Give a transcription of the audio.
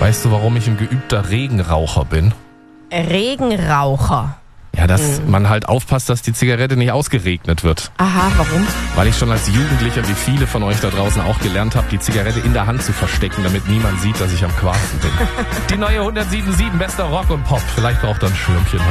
Weißt du, warum ich ein geübter Regenraucher bin? Regenraucher. Ja, dass man halt aufpasst, dass die Zigarette nicht ausgeregnet wird. Aha, warum? Weil ich schon als Jugendlicher, wie viele von euch da draußen auch gelernt habe, die Zigarette in der Hand zu verstecken, damit niemand sieht, dass ich am Quarzen bin. Die neue 107.7 bester Rock und Pop. Vielleicht braucht er ein Schirmchen heute.